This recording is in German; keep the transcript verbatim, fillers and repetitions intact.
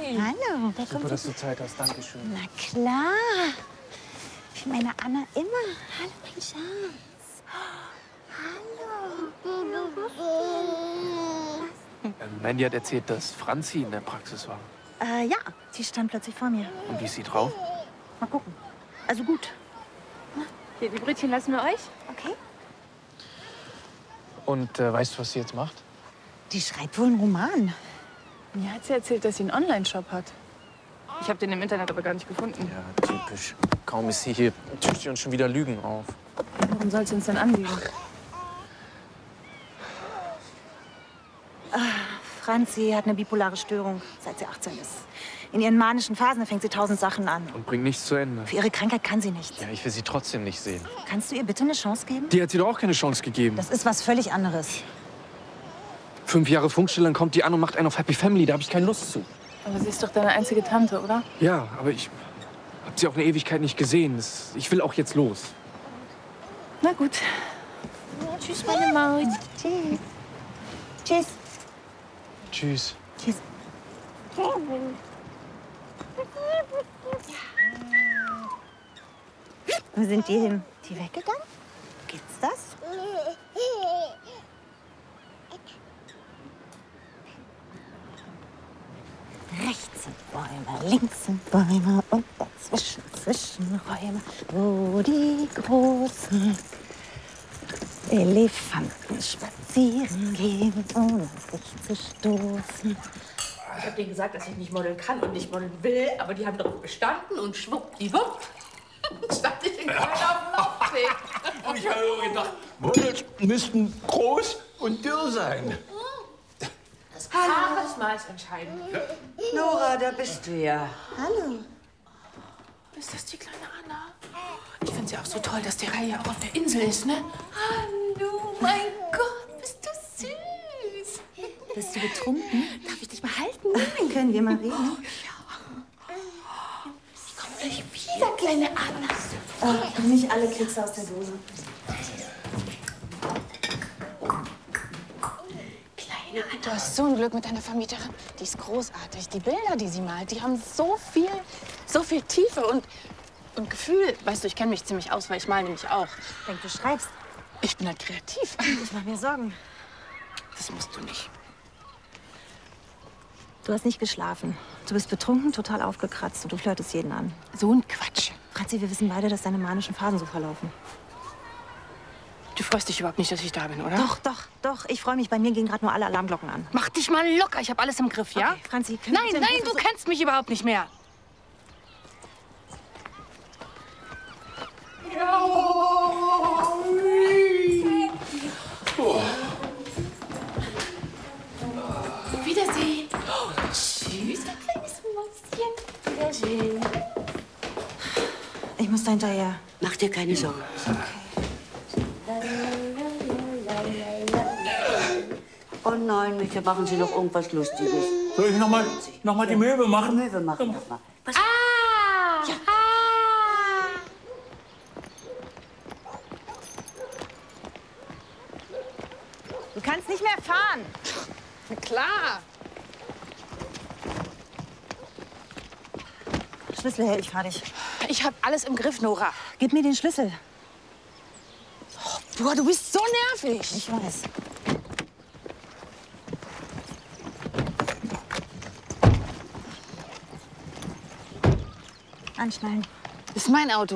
Hallo. Super, dass du Zeit hast. Dankeschön. Na klar. Wie meine Anna immer. Hallo, mein Schatz. Hallo. Ähm, Mandy hat erzählt, dass Franzi in der Praxis war. Äh, ja, sie stand plötzlich vor mir. Und wie ist sie drauf? Mal gucken. Also gut. Hier, die Brötchen lassen wir euch. Okay. Und äh, weißt du, was sie jetzt macht? Die schreibt wohl einen Roman. Mir hat sie erzählt, dass sie einen Online-Shop hat. Ich habe den im Internet aber gar nicht gefunden. Ja, typisch. Kaum ist sie hier, tischt sie uns schon wieder Lügen auf. Warum soll sie uns denn anlügen? Franzi hat eine bipolare Störung, seit sie achtzehn ist. In ihren manischen Phasen fängt sie tausend Sachen an. Und bringt nichts zu Ende. Für ihre Krankheit kann sie nichts. Ja, ich will sie trotzdem nicht sehen. Kannst du ihr bitte eine Chance geben? Die hat sie doch auch keine Chance gegeben. Das ist was völlig anderes. Fünf Jahre Funkstille, dann kommt die an und macht einen auf Happy Family. Da habe ich keine Lust zu. Aber sie ist doch deine einzige Tante, oder? Ja, aber ich habe sie auch eine Ewigkeit nicht gesehen. Das, ich will auch jetzt los. Na gut. Tschüss, meine Maus. Tschüss. Tschüss. Tschüss. Tschüss. Wo sind die hin? Die weggegangen? Gibt's das? Rechts sind Bäume, links sind Bäume und dazwischen Zwischenräume, wo die großen Elefanten spazieren gehen, ohne sich zu stoßen. Ich habe denen gesagt, dass ich nicht modeln kann und nicht modeln will, aber die haben darauf bestanden und schwuppdiwupp stand ich in Köln auf dem Laufsteg. Und ich habe gedacht, Models müssten groß und dürr sein. Das Haar ist mal entscheidend. Nora, da bist du ja. Hallo. Ist das die kleine Anna? Ich finde sie auch so toll, dass die Reihe auch auf der Insel ist, ne? Hallo, mein Gott, bist du süß. Bist du betrunken? Darf ich dich behalten? Nein, können wir mal reden? Ich komme gleich wieder, kleine Anna. Äh, nicht alle Klicks aus der Dose. Kleine Anna. Du hast so ein Glück mit deiner Vermieterin. Die ist großartig. Die Bilder, die sie malt, die haben so viel, so viel Tiefe und, und Gefühl. Weißt du, ich kenne mich ziemlich aus, weil ich male nämlich auch. Ich denke, du schreibst. Ich bin halt kreativ. Ich mach mir Sorgen. Das musst du nicht. Du hast nicht geschlafen. Du bist betrunken, total aufgekratzt und du flirtest jeden an. So ein Quatsch. Franzi, wir wissen beide, dass deine manischen Phasen so verlaufen. Du freust dich überhaupt nicht, dass ich da bin, oder? Doch, doch, doch. Ich freue mich. Bei mir gehen gerade nur alle Alarmglocken an. Mach dich mal locker. Ich habe alles im Griff, ja? Okay, Franzi, können wir Nein, bitte- nein, du kennst mich überhaupt nicht mehr. Wiedersehen. Oh, tschüss, ein kleines Mäuschen. Wiedersehen. Ich muss da hinterher. Mach dir keine Sorgen. Oh nein, Micha, machen Sie doch irgendwas Lustiges. Soll ich noch mal, noch mal die Möwe machen? Möwe machen noch mal. Was? Ah! Ja. Ah! Du kannst nicht mehr fahren. Na klar. Schlüssel her, ich fahr dich. Ich habe alles im Griff, Nora. Gib mir den Schlüssel. Boah, du bist so nervig. Ich weiß. Anschnallen. Das ist mein Auto.